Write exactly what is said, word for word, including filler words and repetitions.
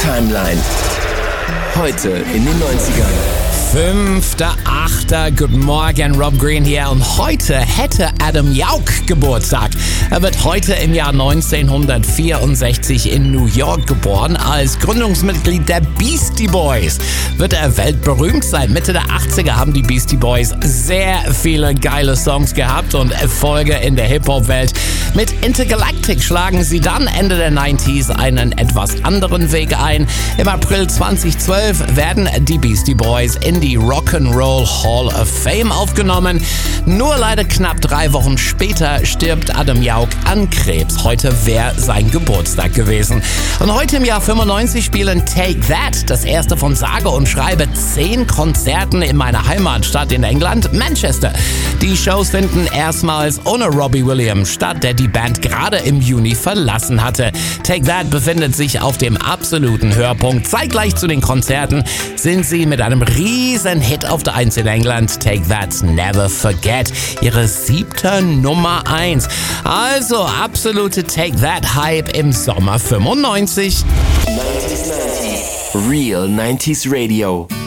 Timeline. Heute in den neunzigern. fünfter achter Guten Morgen, Rob Green hier. Und heute hätte Adam Yauch Geburtstag. Er wird heute im Jahr neunzehnhundertvierundsechzig in New York geboren. Als Gründungsmitglied der Beastie Boys wird er weltberühmt. Seit Mitte der achtziger haben die Beastie Boys sehr viele geile Songs gehabt und Erfolge in der Hip-Hop-Welt. Mit Intergalactic schlagen sie dann Ende der neunziger einen etwas anderen Weg ein. Im April zweitausendzwölf werden die Beastie Boys in die Rock'n'Roll Hall of Fame aufgenommen. Nur leider knapp drei Wochen später stirbt Adam Yauch an Krebs. Heute wäre sein Geburtstag gewesen. Und heute im Jahr fünfundneunzig spielen Take That, das erste von sage und schreibe zehn Konzerten in meiner Heimatstadt in England, Manchester. Die Shows finden erstmals ohne Robbie Williams statt, der die Band gerade im Juni verlassen hatte. Take That befindet sich auf dem absoluten Höhepunkt. Zeitgleich zu den Konzerten sind sie mit einem riesen Hit auf der eins in England, Take That's Never Forget, ihre siebte Nummer eins. Also absolute Take That Hype im Sommer fünfundneunzig. neunzig neunzig. Real neunziger Radio.